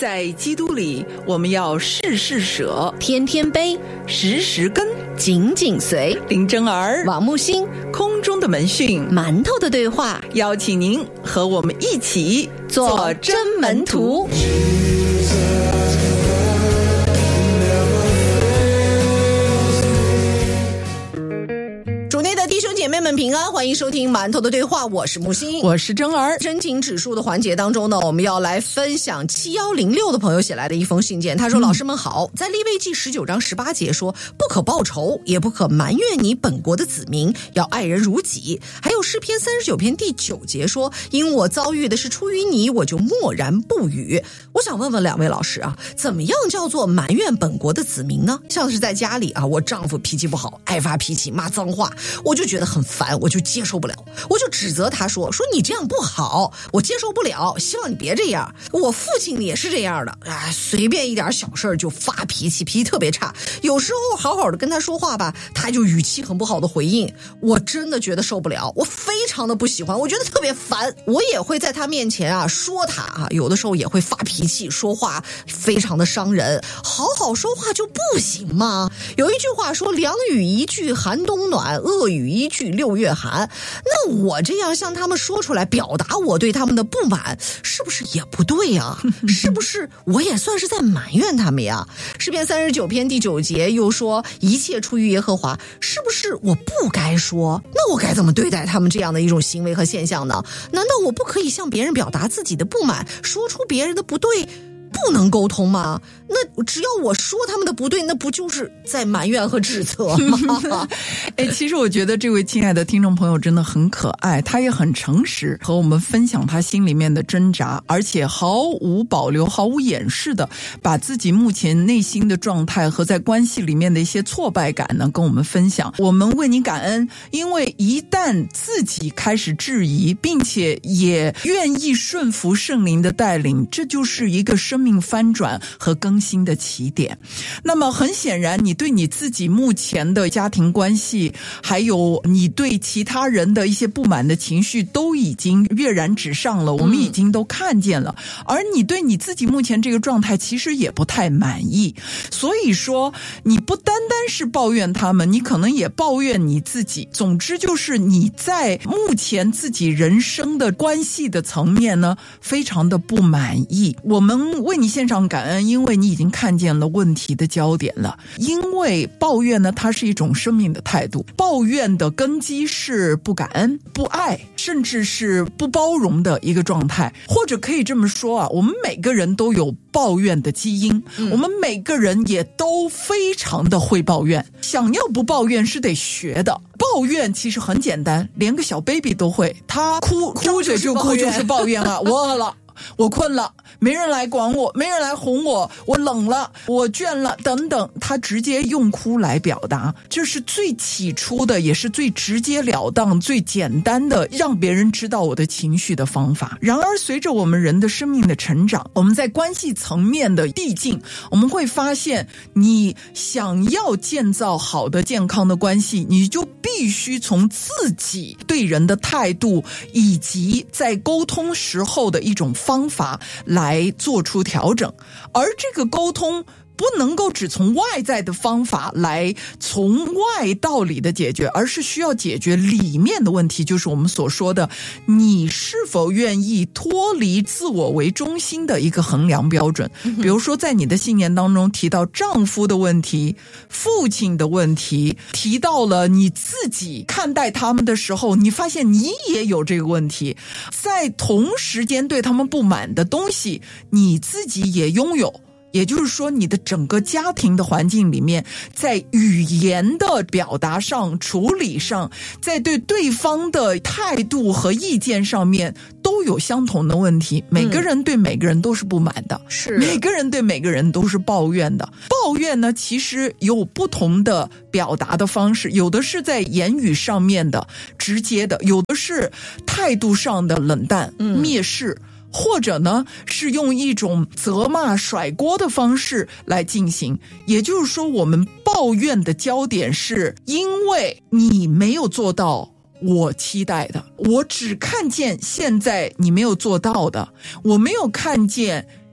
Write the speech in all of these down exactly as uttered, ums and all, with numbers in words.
在基督里，我们要事事舍， 天天悲， 时时跟， 紧紧随。 林真儿、 王木星， 空中的门讯， 馒头的对话， 邀请您和我们一起做真门徒。弟兄姐妹们平安，欢迎收听馒头的对话，我是木星， 我是真儿。 真情指数的环节当中呢，我们要来分享七一零六的朋友写来的一封信件。他说、嗯、老师们好，在利未记十九章十八节说，不可报仇，也不可埋怨你本国的子民，要爱人如己。还有诗篇三十九篇第九节说，因我遭遇的是出于你，我就默然不语。我想问问两位老师啊，怎么样叫做埋怨本国的子民呢？像是在家里啊，我丈夫脾气不好，爱发脾气，骂脏话，我就觉得很烦，我就接受不了，我就指责他说说你这样不好，我接受不了，希望你别这样。我父亲也是这样的，哎，随便一点小事就发脾气，脾气特别差。有时候好好的跟他说话吧，他就语气很不好的回应，我真的觉得受不了，我非常的不喜欢，我觉得特别烦。我也会在他面前啊说他啊，有的时候也会发脾气，说话非常的伤人。好好说话就不行吗？有一句话说，凉雨一句寒冬暖，恶语一句六月寒。那我这样向他们说出来，表达我对他们的不满，是不是也不对啊？是不是我也算是在埋怨他们呀？诗篇三十九篇第九节又说，一切出于耶和华，是不是我不该说？那我该怎么对待他们这样的一种行为和现象呢？难道我不可以向别人表达自己的不满，说出别人的不对，不能沟通吗？那只要我说他们的不对，那不就是在埋怨和指责吗？ 哎，其实我觉得这位亲爱的听众朋友真的很可爱，他也很诚实，和我们分享他心里面的挣扎，而且毫无保留、毫无掩饰的把自己目前内心的状态和在关系里面的一些挫败感呢跟我们分享。我们为你感恩，因为一旦自己开始质疑，并且也愿意顺服圣灵的带领，这就是一个生命翻转和更新新的起点。那么很显然，你对你自己目前的家庭关系，还有你对其他人的一些不满的情绪都已经跃然纸上了，我们已经都看见了、嗯、而你对你自己目前这个状态其实也不太满意。所以说你不单单是抱怨他们，你可能也抱怨你自己。总之就是你在目前自己人生的关系的层面呢，非常的不满意。我们为你献上感恩，因为你已经看见了问题的焦点了。因为抱怨呢，它是一种生命的态度，抱怨的根基是不感恩、不爱，甚至是不包容的一个状态。或者可以这么说啊，我们每个人都有抱怨的基因、嗯、我们每个人也都非常的会抱怨。想要不抱怨是得学的。抱怨其实很简单，连个小 baby 都会，他哭哭着就哭就是抱怨啊，我饿了，我困了，没人来管我，没人来哄我，我冷了，我倦了等等，他直接用哭来表达，这是最起初的，也是最直截了当、最简单的让别人知道我的情绪的方法。然而随着我们人的生命的成长，我们在关系层面的递进，我们会发现，你想要建造好的健康的关系，你就必须从自己对人的态度，以及在沟通时候的一种方法来做出调整。而这个沟通不能够只从外在的方法来从外到里的解决，而是需要解决里面的问题，就是我们所说的你是否愿意脱离自我为中心的一个衡量标准。比如说在你的信念当中提到丈夫的问题、父亲的问题，提到了你自己看待他们的时候，你发现你也有这个问题，在同时间对他们不满的东西你自己也拥有。也就是说，你的整个家庭的环境里面，在语言的表达上、处理上，在对对方的态度和意见上面都有相同的问题。每个人对每个人都是不满的，是、嗯、每个人对每个人都是抱怨的。抱怨呢，其实有不同的表达的方式，有的是在言语上面的直接的，有的是态度上的冷淡、嗯、蔑视。或者呢是用一种责骂甩锅的方式来进行。也就是说，我们抱怨的焦点是因为你没有做到我期待的，我只看见现在你没有做到的，我没有看见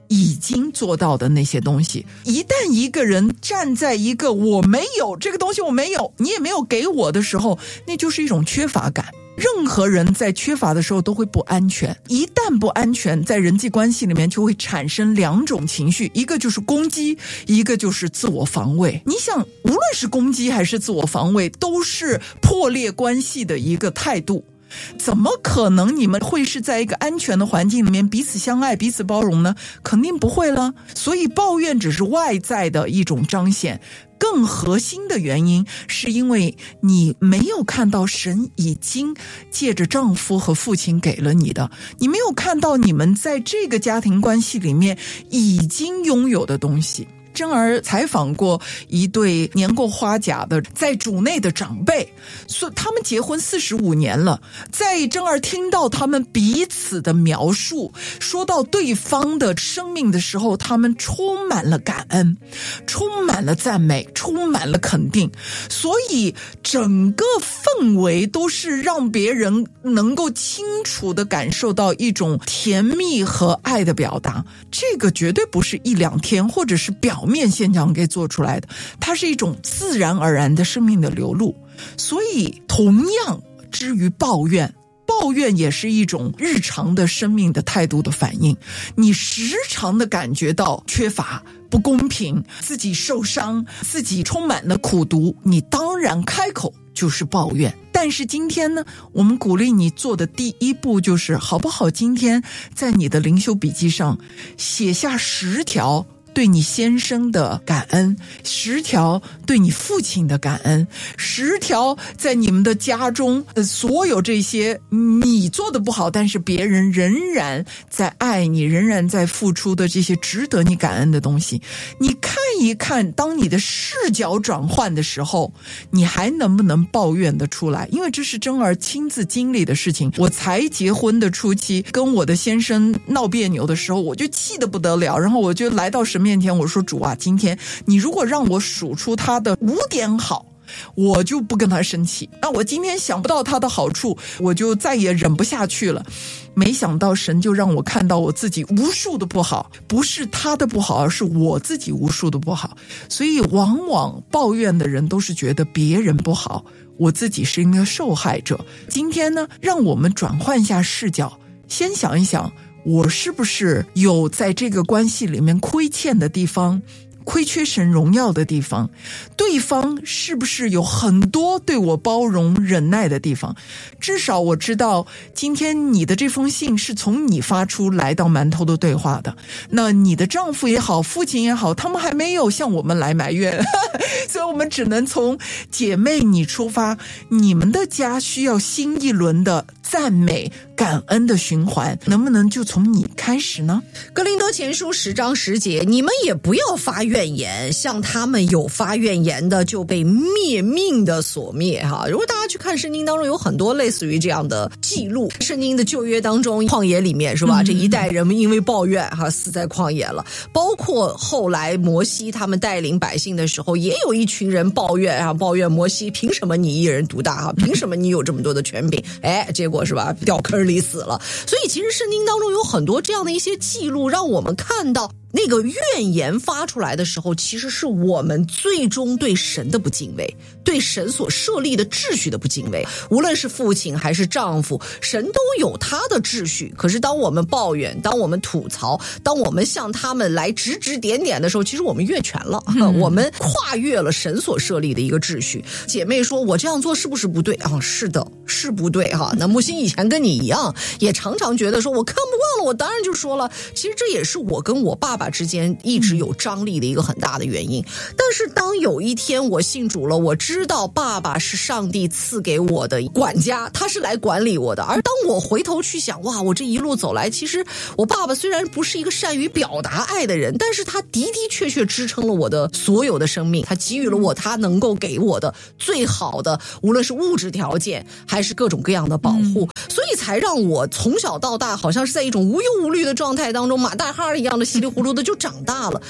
已经做到的那些东西。一旦一个人站在一个我没有这个东西，我没有，你也没有给我的时候，那就是一种缺乏感。任何人在缺乏的时候都会不安全，一旦不安全，在人际关系里面就会产生两种情绪，一个就是攻击，一个就是自我防卫。你想，无论是攻击还是自我防卫，都是破裂关系的一个态度。怎么可能你们会是在一个安全的环境里面彼此相爱彼此包容呢？肯定不会了。所以抱怨只是外在的一种彰显，更核心的原因是因为你没有看到神已经借着丈夫和父亲给了你的，你没有看到你们在这个家庭关系里面已经拥有的东西。珍儿采访过一对年过花甲的在主内的长辈，说他们结婚四十五年了，在珍儿听到他们彼此的描述，说到对方的生命的时候，他们充满了感恩，充满了赞美，充满了肯定，所以整个氛围都是让别人能够清楚地感受到一种甜蜜和爱的表达。这个绝对不是一两天或者是表面现象给做出来的，它是一种自然而然的生命的流露。所以同样至于抱怨，抱怨也是一种日常的生命的态度的反应。你时常的感觉到缺乏、不公平，自己受伤，自己充满了苦毒，你当然开口就是抱怨。但是今天呢，我们鼓励你做的第一步就是，好不好今天在你的灵修笔记上写下十条对你先生的感恩，十条对你父亲的感恩，十条在你们的家中、呃、所有这些你做的不好，但是别人仍然在爱你，仍然在付出的这些值得你感恩的东西。你看一看，当你的视角转换的时候，你还能不能抱怨得出来？因为这是珍儿亲自经历的事情。我才结婚的初期，跟我的先生闹别扭的时候，我就气得不得了，然后我就来到神面前，我说主啊，今天你如果让我数出他的五点好，我就不跟他生气。那我今天想不到他的好处，我就再也忍不下去了。没想到神就让我看到我自己无数的不好，不是他的不好，而是我自己无数的不好。所以往往抱怨的人都是觉得别人不好，我自己是一个受害者。今天呢，让我们转换一下视角，先想一想，我是不是有在这个关系里面亏欠的地方，亏缺神荣耀的地方，对方是不是有很多对我包容忍耐的地方。至少我知道今天你的这封信是从你发出来到馒头的对话的，那你的丈夫也好，父亲也好，他们还没有向我们来埋怨所以我们只能从姐妹你出发，你们的家需要新一轮的赞美感恩的循环，能不能就从你开始呢？ 哥林多前书十章十节，你们也不要发怨言，像他们有发怨言的就被灭命的所灭哈。如果大家去看圣经当中，有很多类似于这样的记录。圣经的旧约当中，旷野里面是吧、嗯、这一代人们因为抱怨哈死在旷野了。包括后来摩西他们带领百姓的时候，也有一群人抱怨啊，抱怨摩西凭什么你一人独大哈，凭什么你有这么多的权柄，哎，结果是吧掉坑里死了。所以其实圣经当中有很多这样的一些记录，让我们看到那个怨言发出来的时候，其实是我们最终对神的不敬畏，对神所设立的秩序的不敬畏。无论是父亲还是丈夫，神都有他的秩序。可是当我们抱怨，当我们吐槽，当我们向他们来指指点点的时候，其实我们越权了、嗯、我们跨越了神所设立的一个秩序。姐妹说，我这样做是不是不对啊？是的，是不对哈。那木心以前跟你一样，也常常觉得说我看不惯了，我当然就说了。其实这也是我跟我爸爸之间一直有张力的一个很大的原因。但是当有一天我信主了，我知道爸爸是上帝赐给我的管家，他是来管理我的。而当我回头去想，哇，我这一路走来，其实我爸爸虽然不是一个善于表达爱的人，但是他的的确确支撑了我的所有的生命，他给予了我他能够给我的最好的，无论是物质条件还是各种各样的保护、嗯、所以才让我从小到大好像是在一种无忧无虑的状态当中，马大哈一样的稀里糊涂的就长大了。当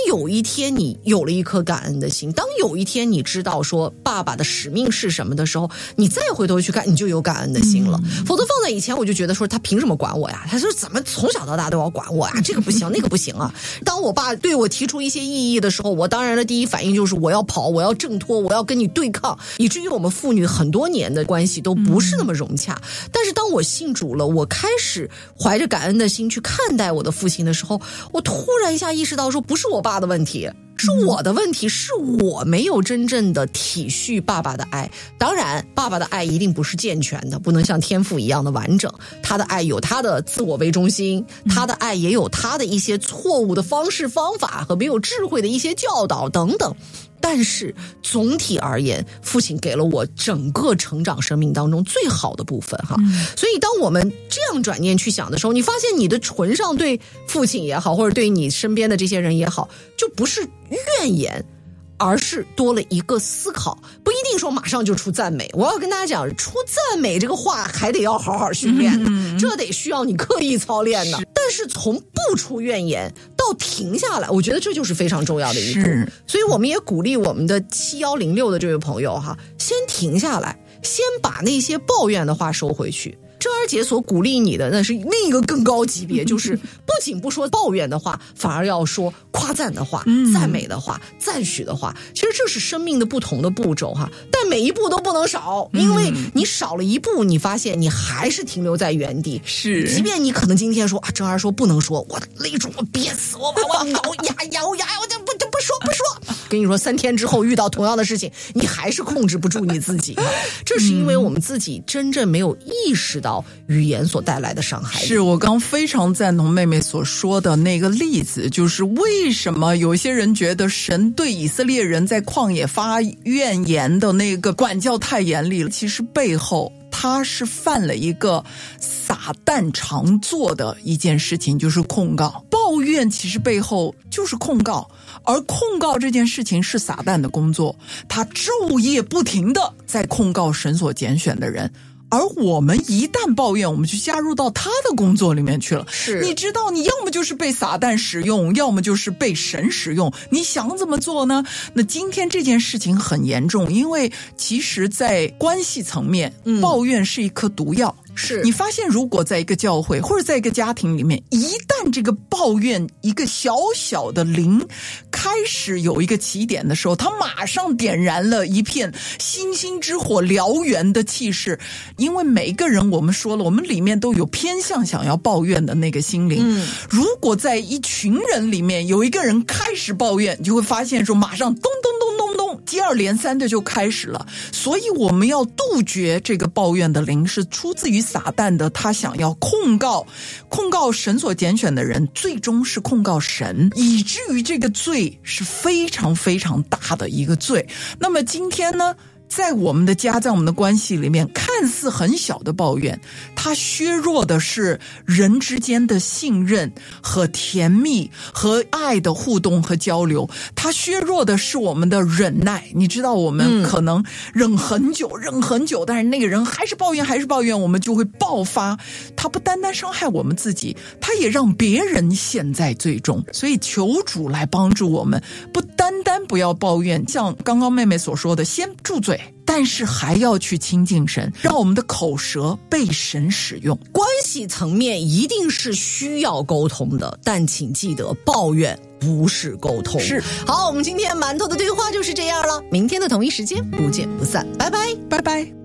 有一天你有了一颗感恩的心，当有一天你知道说爸爸的使命是什么的时候，你再回头去看，你就有感恩的心了。嗯、否则放在以前，我就觉得说他凭什么管我呀？他说怎么从小到大都要管我呀？这个不行，那个不行啊。当我爸对我提出一些异议的时候，我当然的第一反应就是我要跑，我要挣脱，我要跟你对抗，以至于我们父女很多年的关系都不是那么融洽。嗯、但是当我信主了，我开始怀着感恩的心去看待我的父亲的时候，我突然一下意识到说，不是我爸的问题，是我的问题，是我没有真正的体恤爸爸的爱。当然爸爸的爱一定不是健全的，不能像天父一样的完整，他的爱有他的自我为中心，他的爱也有他的一些错误的方式方法和没有智慧的一些教导等等。但是总体而言，父亲给了我整个成长生命当中最好的部分哈。嗯、所以当我们这样转念去想的时候，你发现你的唇上对父亲也好，或者对你身边的这些人也好，就不是怨言，而是多了一个思考。不一定说马上就出赞美，我要跟大家讲，出赞美这个话还得要好好训练的，嗯、这得需要你刻意操练的。但是从不出怨言到停下来，我觉得这就是非常重要的一步。所以我们也鼓励我们的七一零六的这位朋友哈，先停下来，先把那些抱怨的话收回去。珍儿姐所鼓励你的那是另一个更高级别，就是不仅不说抱怨的话，反而要说夸赞的话、嗯、赞美的话、赞许的话。其实这是生命的不同的步骤哈，但每一步都不能少，因为你少了一步，你发现你还是停留在原地。 是， 即便你可能今天说啊，珍儿说不能说，我勒住我憋死我，我要咬牙咬牙，我就不就不说不说。跟你说，三天之后遇到同样的事情，你还是控制不住你自己。这是因为我们自己真正没有意识到语言所带来的伤害。 是，我刚非常赞同妹妹所说的那个例子，就是为什么有些人觉得神对以色列人在旷野发怨言的那个管教太严厉了，其实背后他是犯了一个撒旦常做的一件事情，就是控告。抱怨其实背后就是控告，而控告这件事情是撒旦的工作，他昼夜不停的在控告神所拣选的人。而我们一旦抱怨，我们就加入到他的工作里面去了。 是， 你知道，你要么就是被撒旦使用，要么就是被神使用。你想怎么做呢？那今天这件事情很严重，因为其实在关系层面，嗯、抱怨是一颗毒药。 是， 你发现如果在一个教会或者在一个家庭里面，一旦这个抱怨一个小小的灵开始有一个起点的时候，它马上点燃了一片星星之火燎原的气势。因为每个人，我们说了，我们里面都有偏向想要抱怨的那个心灵。嗯，如果在一群人里面有一个人开始抱怨，你就会发现说马上咚咚咚咚咚，接二连三的就开始了。所以我们要杜绝这个抱怨的灵，是出自于撒旦的，他想要控告控告神所拣选的人，最终是控告神，以至于这个罪是非常非常大的一个罪。那么今天呢，在我们的家，在我们的关系里面，看似很小的抱怨，它削弱的是人之间的信任和甜蜜和爱的互动和交流，它削弱的是我们的忍耐。你知道，我们可能忍很久、嗯、忍很久，但是那个人还是抱怨还是抱怨，我们就会爆发。它不单单伤害我们自己，它也让别人陷在罪中。所以求主来帮助我们，不单单不要抱怨，像刚刚妹妹所说的，先住嘴，但是还要去亲近神，让我们的口舌被神使用。 关系层面一定是需要沟通的，但请记得，抱怨不是沟通。 是。 好，我们今天馒头的对话就是这样了，明天的同一时间不见不散，拜拜， 拜拜。